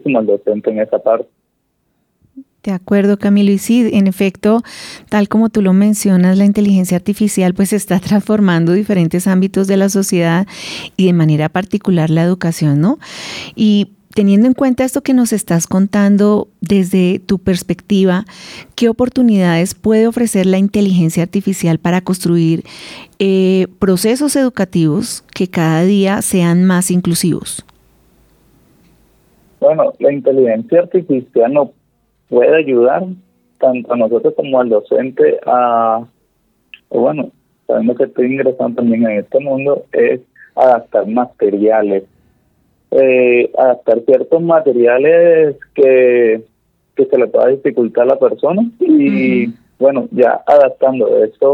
muchísimo al docente en esa parte. De acuerdo, Camilo. Y sí, en efecto, tal como tú lo mencionas, la inteligencia artificial pues está transformando diferentes ámbitos de la sociedad y de manera particular la educación, ¿no? Y teniendo en cuenta esto que nos estás contando desde tu perspectiva, ¿qué oportunidades puede ofrecer la inteligencia artificial para construir procesos educativos que cada día sean más inclusivos? Bueno, la inteligencia artificial nos puede ayudar tanto a nosotros como al docente bueno, sabemos que estoy ingresando también en este mundo, es adaptar materiales, adaptar ciertos materiales que se le pueda dificultar a la persona y bueno, ya adaptando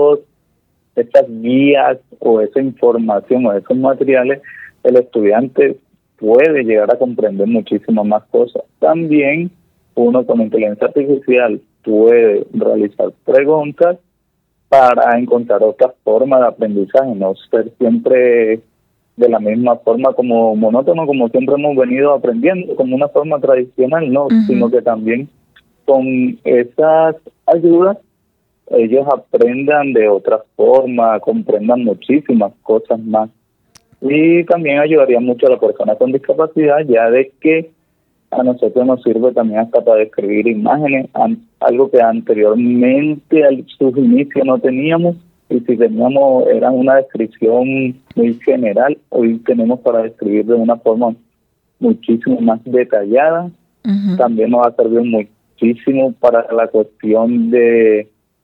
estas guías o esa información o esos materiales, el estudiante puede llegar a comprender muchísimas más cosas. También uno con inteligencia artificial puede realizar preguntas para encontrar otras formas de aprendizaje, no ser siempre de la misma forma como monótono, como siempre hemos venido aprendiendo, como una forma tradicional, no, sino que también con esas ayudas ellos aprendan de otra forma, comprendan muchísimas cosas más. Y también ayudaría mucho a la persona con discapacidad, ya de que a nosotros nos sirve también hasta para describir imágenes, algo que anteriormente al sus inicios no teníamos, y si teníamos era una descripción muy general, hoy tenemos para describir de una forma muchísimo más detallada. También nos ha servido muchísimo para la cuestión de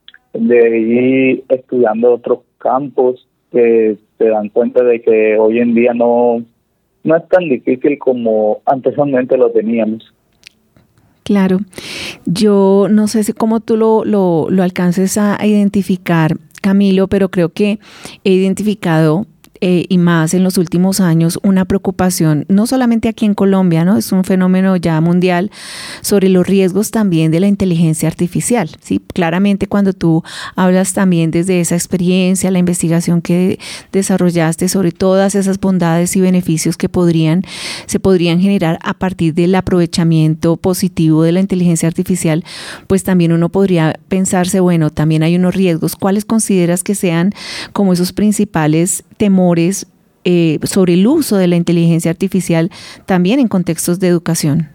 ir estudiando otros campos, que se dan cuenta de que hoy en día no es tan difícil como anteriormente lo teníamos. Claro. Yo no sé si cómo tú lo alcances a identificar, Camilo, pero creo que he identificado y más en los últimos años una preocupación, no solamente aquí en Colombia, ¿no? Es un fenómeno ya mundial sobre los riesgos también de la inteligencia artificial, ¿sí? Claramente cuando tú hablas también desde esa experiencia, la investigación que desarrollaste sobre todas esas bondades y beneficios que se podrían generar a partir del aprovechamiento positivo de la inteligencia artificial, pues también uno podría pensarse, bueno, también hay unos riesgos. ¿Cuáles consideras que sean como esos principales temores sobre el uso de la inteligencia artificial también en contextos de educación?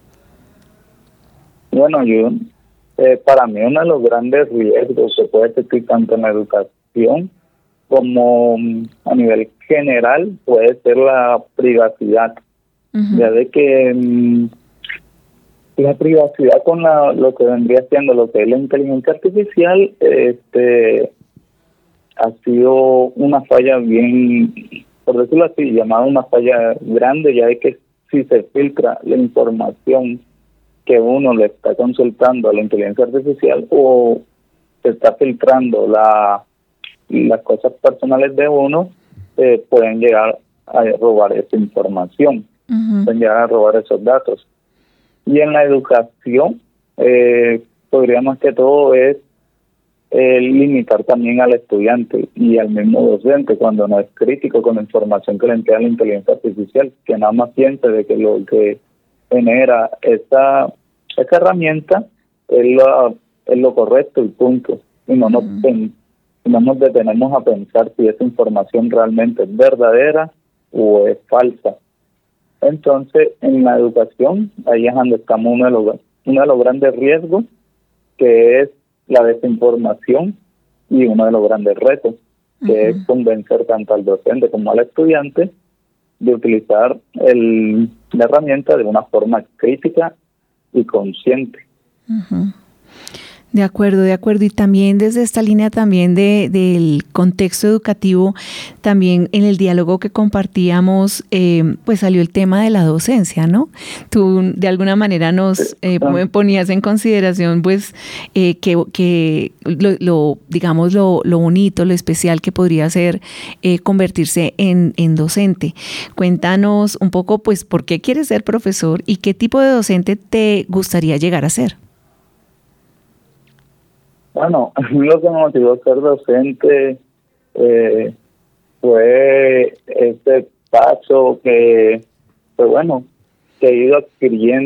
Bueno, para mí uno de los grandes riesgos que puede existir tanto en la educación como a nivel general puede ser la privacidad, ya de que la privacidad con lo que vendría siendo lo que es la inteligencia artificial, ha sido una falla bien, por decirlo así, llamada una falla grande, ya de que si se filtra la información que uno le está consultando a la inteligencia artificial o se está filtrando las cosas personales de uno, pueden llegar a robar esa información, pueden llegar a robar esos datos. Y en la educación, podría más que todo es limitar también al estudiante y al mismo docente cuando no es crítico con la información que le entrega la inteligencia artificial, que nada más piense de que lo que genera esa herramienta es lo correcto y punto. Y no nos detenemos a pensar si esa información realmente es verdadera o es falsa. Entonces, en la educación, ahí es donde estamos uno de los grandes riesgos, que es la desinformación, y uno de los grandes retos, que es convencer tanto al docente como al estudiante de utilizar la herramienta de una forma crítica y consciente. De acuerdo, de acuerdo. Y también desde esta línea también del contexto educativo, también en el diálogo que compartíamos, pues salió el tema de la docencia, ¿no? Tú de alguna manera nos ponías en consideración, pues, que digamos, lo bonito, lo especial que podría ser convertirse en docente. Cuéntanos un poco, pues, ¿por qué quieres ser profesor y qué tipo de docente te gustaría llegar a ser? Bueno, a mí lo que me motivó a ser docente fue ese paso que he ido adquiriendo